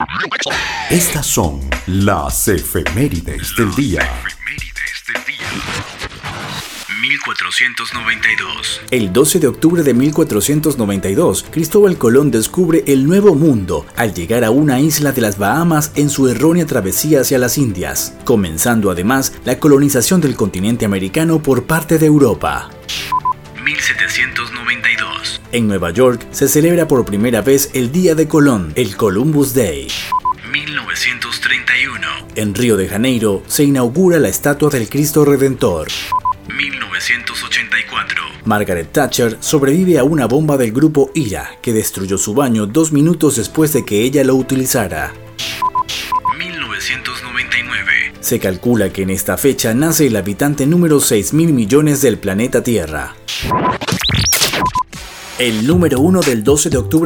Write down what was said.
Estas son las efemérides del día. 1492. El 12 de octubre de 1492, Cristóbal Colón descubre el Nuevo Mundo al llegar a una isla de las Bahamas en su errónea travesía hacia las Indias, comenzando además la colonización del continente americano por parte de Europa. 1792. En Nueva York se celebra por primera vez el Día de Colón, el Columbus Day. 1931. En Río de Janeiro se inaugura la estatua del Cristo Redentor. 1984. Margaret Thatcher sobrevive a una bomba del grupo IRA que destruyó su baño 2 minutos después de que ella lo utilizara. 1999. Se calcula que en esta fecha nace el habitante número 6.000 millones del planeta Tierra. El número 1 del 12 de octubre